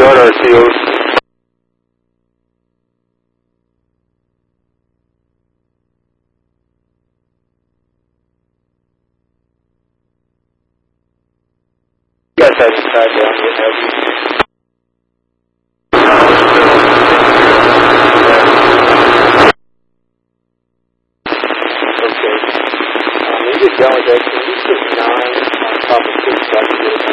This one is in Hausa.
order to yes, I decided on it everything. Okay. When you get done with that, can you put 9 on top of 6 like this?